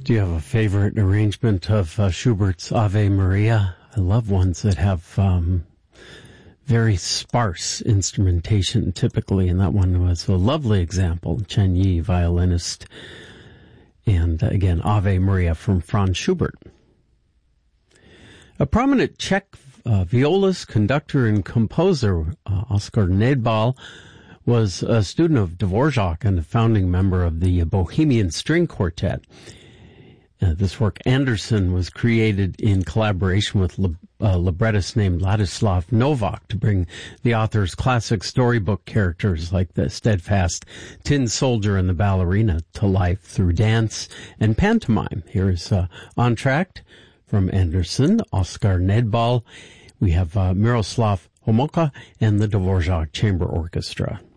Do you have a favorite arrangement of Schubert's Ave Maria? I love ones that have very sparse instrumentation typically, and that one was a lovely example. Chen Yi, violinist, and again, Ave Maria from Franz Schubert. A prominent Czech violist, conductor, and composer, Oskar Nedbal, was a student of Dvorak and a founding member of the Bohemian String Quartet. This work, Anderson, was created in collaboration with librettist named Ladislav Novak to bring the author's classic storybook characters like the steadfast tin soldier and the ballerina to life through dance and pantomime. Here is Entr'acte from Anderson, Oskar Nedbal. We have Miroslav Homolka and the Dvorak Chamber Orchestra.